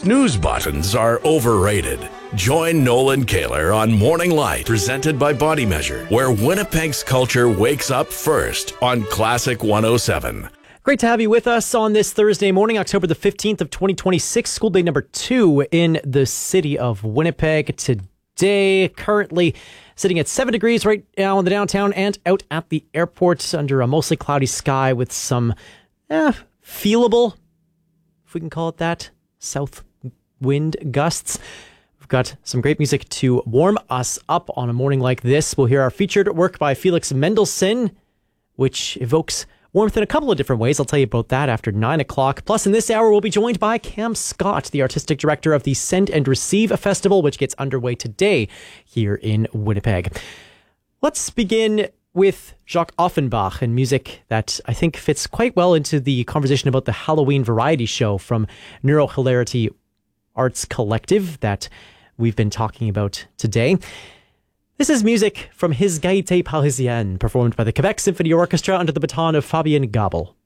Snooze buttons are overrated. Join Nolan Kaler on Morning Light, presented by Body Measure, where Winnipeg's culture wakes up first on Classic 107. Great to have you with us on this Thursday morning, October the 15th of 2026, school day number 2 in the city of Winnipeg. Today, currently sitting at 7 degrees right now in the downtown and out at the airport under a mostly cloudy sky with some feelable, if we can call it that, south wind gusts. We've got some great music to warm us up on a morning like this. We'll hear our featured work by Felix Mendelssohn, which evokes warmth in a couple of different ways. I'll tell you about that after 9 o'clock. Plus, in this hour, we'll be joined by Cam Scott, the artistic director of the Send and Receive Festival, which gets underway today here in Winnipeg. Let's begin with Jacques Offenbach and music that I think fits quite well into the conversation about the Halloween variety show from Neurohilarity Arts Collective that we've been talking about today. This is music from his Gaieté Parisienne, performed by the Quebec Symphony Orchestra under the baton of Fabien Gabel.